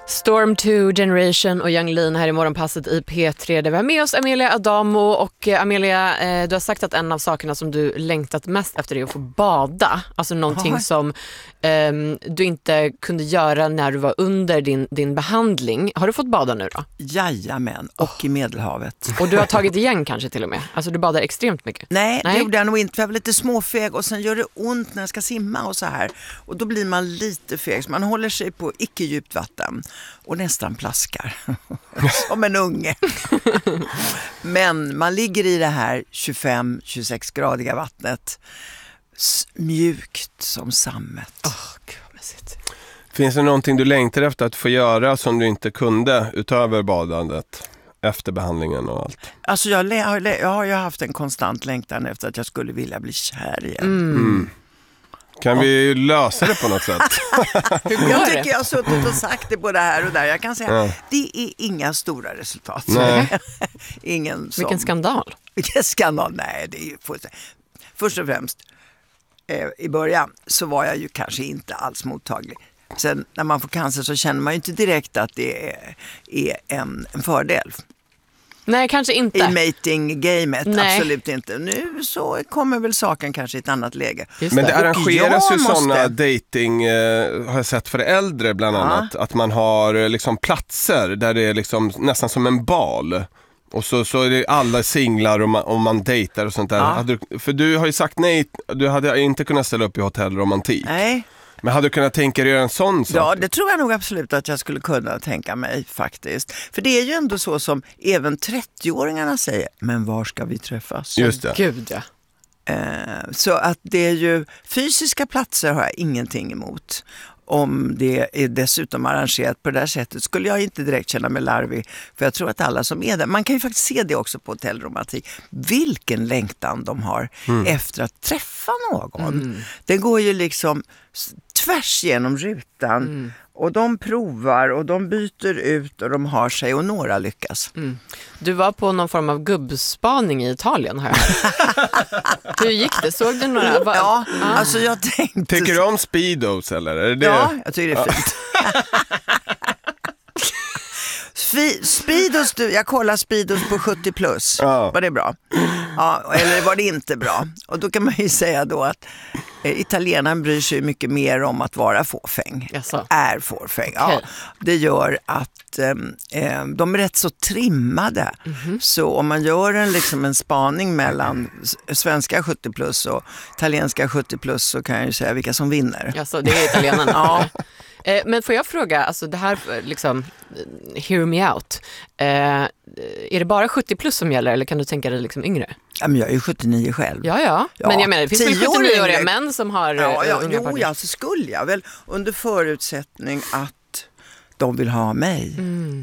Storm 2 Generation och Yung Lean här i morgonpasset i P3 där vi har med oss Amelia Adamo. Och Amelia, du har sagt att en av sakerna som du längtat mest efter är att få bada. Alltså någonting som du inte kunde göra när du var under din behandling. Har du fått bada nu då? Jajamän, och i Medelhavet. Och du har tagit igen kanske till och med? Alltså du badar extremt mycket? Nej, det gjorde jag nog inte. Jag var lite småfeg och sen gör det ont när jag ska simma och så här. Och då blir man lite feg. Så man håller sig på icke djupt vatten och nästan plaskar. Som en unge. Men man ligger i det här 25-26-gradiga vattnet. Mjukt som sammet. Gud, vad mässigt. Finns det någonting du längtar efter att få göra som du inte kunde utöver badandet? Efter behandlingen och allt. Alltså jag har ju haft en konstant längtan efter att jag skulle vilja bli kär igen. Kan vi lösa det på något sätt? Jag tycker jag har suttit och sagt det både här och där. Jag kan säga det är inga stora resultat. Nej. Vilken skandal. Vilken skandal? Nej, det är ju först och främst i början så var jag ju kanske inte alls mottaglig. Sen när man får cancer så känner man ju inte direkt att det är en fördel. Nej, kanske inte. I mating-gamet, absolut inte. Nu så kommer väl saken kanske i ett annat läge. Men det arrangeras ju sådana dating, har jag sett för äldre bland annat. Att man har liksom platser där det är liksom nästan som en bal. Och så är det alla singlar och man dejtar och sånt där. För du har ju sagt nej, du hade inte kunnat ställa upp i hotellromantik. Nej. Men hade du kunnat tänka dig en sån sak? Ja, det tror jag nog absolut att jag skulle kunna tänka mig faktiskt. För det är ju ändå så som även 30-åringarna säger, men var ska vi träffas? Just det. Gud, ja. Så att det är ju fysiska platser har jag ingenting emot. Om det är dessutom arrangerat på det där sättet skulle jag inte direkt känna mig larvig. För jag tror att alla som är där, man kan ju faktiskt se det också på hotellromantik. Vilken längtan de har efter att träffa någon. Det går ju liksom tvärs genom rutan. Och de provar och de byter ut och de har sig och några lyckas. Du var på någon form av gubbspaning i Italien här. Hur gick det? Såg du några? Ja, alltså jag tänkte... Tycker du om speedos eller? Är det... Ja, jag tycker det är fint. Speedos, jag kollar speedos på 70 plus. Var det bra? Ja, eller var det inte bra? Och då kan man ju säga då att italienaren bryr sig mycket mer om att vara fåfäng. Jaså. Är fåfäng. Okay. Ja, det gör att de är rätt så trimmade. Så om man gör en spaning mellan svenska 70 plus och italienska 70 plus så kan jag ju säga vilka som vinner. Jaså, det är italienarna. Ja. Men får jag fråga, alltså det här liksom, hear me out. Är det bara 70 plus som gäller eller kan du tänka dig liksom yngre? Ja, men jag är ju 79 själv. Ja. Men jag menar, det finns väl 79-åriga män som har unga partner? Ja, så skulle jag väl under förutsättning att de vill ha mig.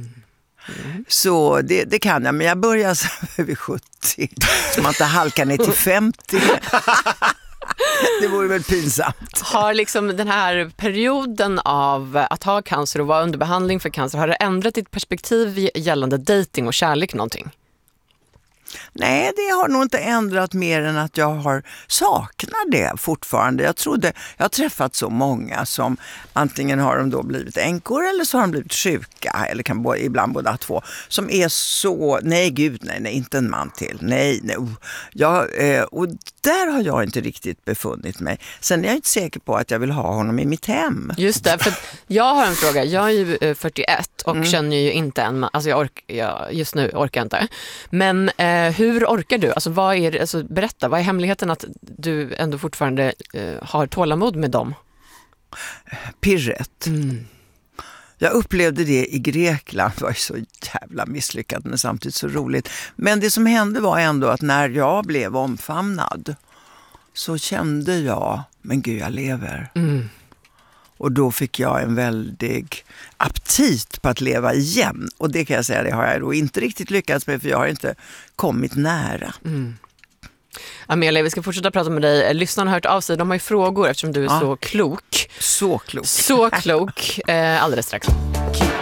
Så det kan jag, men jag börjar så vid 70 så man inte halkar ner till 50. Det vore väl pinsamt. Har liksom den här perioden av att ha cancer och vara under behandling för cancer, har det ändrat ditt perspektiv gällande dating och kärlek någonting? Nej, det har nog inte ändrat mer än att jag har saknat det fortfarande. Jag har träffat så många som antingen har de då blivit änkor eller så har de blivit sjuka eller kan ibland båda två som är så, nej, inte en man till. Nej. Och där har jag inte riktigt befunnit mig. Sen är jag inte säker på att jag vill ha honom i mitt hem. Just det, för jag har en fråga. Jag är ju 41 och känner ju inte en man. Alltså just nu orkar jag inte. Men hur orkar du? Alltså, berätta, vad är hemligheten att du ändå fortfarande har tålamod med dem? Pirret. Jag upplevde det i Grekland. Det var ju så jävla misslyckat men samtidigt så roligt. Men det som hände var ändå att när jag blev omfamnad så kände jag, men gud, jag lever. Och då fick jag en väldig aptit på att leva igen. Och det kan jag säga, det har jag då inte riktigt lyckats med för jag har inte kommit nära. Amelia, vi ska fortsätta prata med dig. Lyssnarna har hört av sig, de har ju frågor eftersom du är så klok. Så klok. Så klok. Alldeles strax.